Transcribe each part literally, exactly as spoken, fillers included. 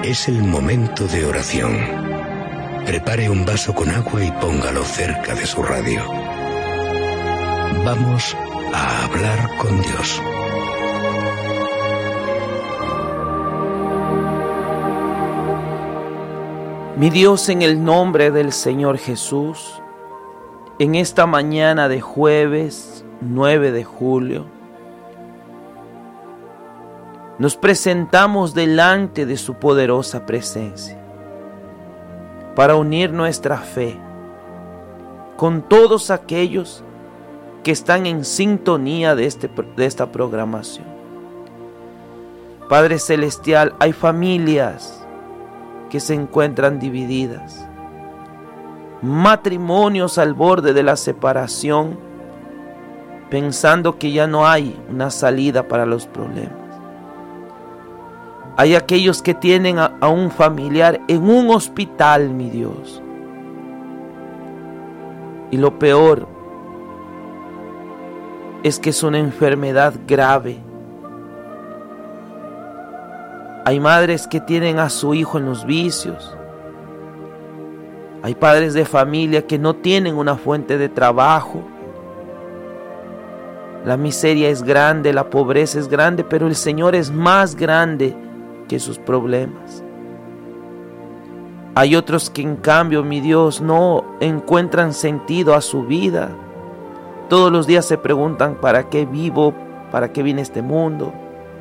Es el momento de oración. Prepare un vaso con agua y póngalo cerca de su radio. Vamos a hablar con Dios. Mi Dios, en el nombre del Señor Jesús, en esta mañana de jueves nueve de julio, nos presentamos delante de su poderosa presencia para unir nuestra fe con todos aquellos que están en sintonía de, este, de esta programación. Padre Celestial, hay familias que se encuentran divididas, matrimonios al borde de la separación, pensando que ya no hay una salida para los problemas. Hay aquellos que tienen a, a un familiar en un hospital, mi Dios. Y lo peor es que es una enfermedad grave. Hay madres que tienen a su hijo en los vicios. Hay padres de familia que no tienen una fuente de trabajo. La miseria es grande, la pobreza es grande, pero el Señor es más grande que sus problemas. Hay otros que en cambio, mi Dios, no encuentran sentido a su vida. Todos los días se preguntan, ¿para qué vivo? ¿Para qué viene este mundo?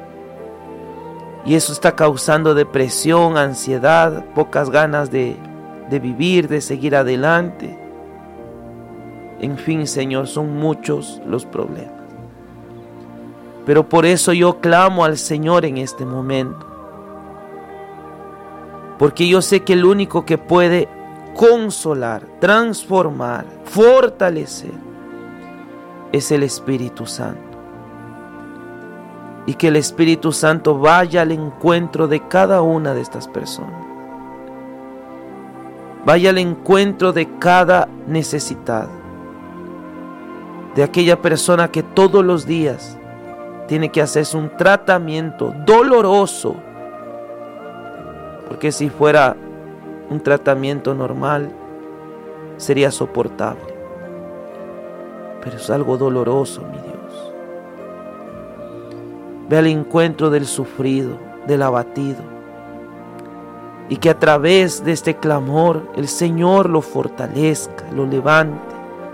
Y eso está causando depresión, ansiedad, pocas ganas de, de vivir, de seguir adelante. En fin, Señor, son muchos los problemas. Pero por eso yo clamo al Señor en este momento. Porque yo sé que el único que puede consolar, transformar, fortalecer, es el Espíritu Santo. Y que el Espíritu Santo vaya al encuentro de cada una de estas personas. Vaya al encuentro de cada necesitado. De aquella persona que todos los días tiene que hacerse un tratamiento doloroso. Porque si fuera un tratamiento normal, sería soportable. Pero es algo doloroso, mi Dios. Ve al encuentro del sufrido, del abatido. Y que a través de este clamor el Señor lo fortalezca, lo levante.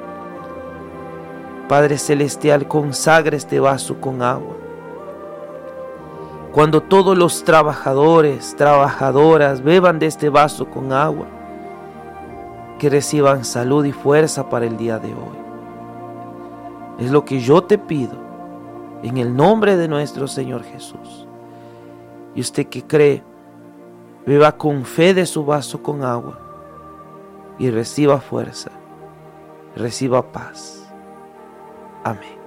Padre Celestial, consagra este vaso con agua. Cuando todos los trabajadores, trabajadoras beban de este vaso con agua, que reciban salud y fuerza para el día de hoy. Es lo que yo te pido. En el nombre de nuestro Señor Jesús. Y usted que cree, beba con fe de su vaso con agua y reciba fuerza, reciba paz. Amén.